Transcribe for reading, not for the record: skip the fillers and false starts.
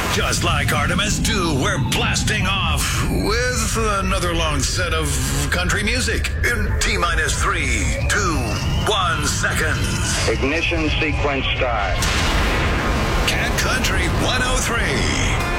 Just like Artemis 2, we're blasting off with another long set of country music in T-minus 3, 2, 1 seconds. Ignition sequence start. Cat Country 103.